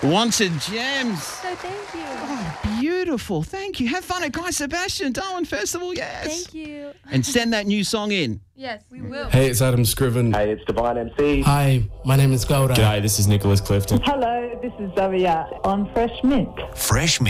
Wanted Gems. So thank you. Oh, beautiful. Thank you. Have fun at Guy Sebastian Darwin Festival. Yes. Thank you. And send that new song in. Yes, we will. Hey, it's Adam Scriven. Hey, it's Divine MC. Hi, my name is Golda. G'day, this is Nicholas Clifton. Hello, this is Zavia on Fresh Mint. Fresh